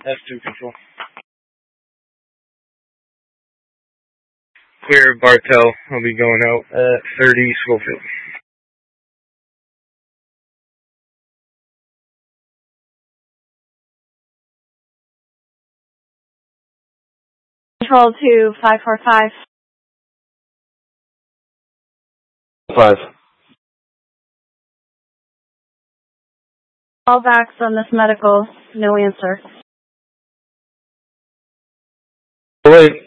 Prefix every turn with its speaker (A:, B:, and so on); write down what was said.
A: F2 control. Clear Bartel. I'll be going out at 30 Schofield.
B: Control to 545.
C: 5.
B: All backs on this medical. No answer.
C: Wait.